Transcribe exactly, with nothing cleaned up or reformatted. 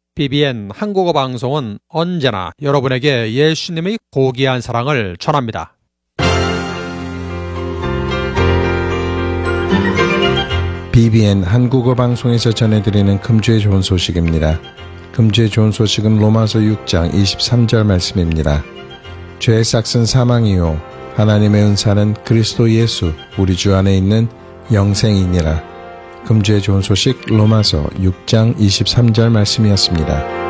비비엔 한국어 방송은 언제나 여러분에게 예수님의 고귀한 사랑을 전합니다. 비비엔 한국어 방송에서 전해드리는 금주의 좋은 소식입니다. 금주의 좋은 소식은 로마서 육 장 이십삼 절 말씀입니다. 죄의 삭은 사망이요 하나님의 은사는 그리스도 예수 우리 주 안에 있는 영생이니라. 금주의 좋은 소식 로마서 육 장 이십삼 절 말씀이었습니다.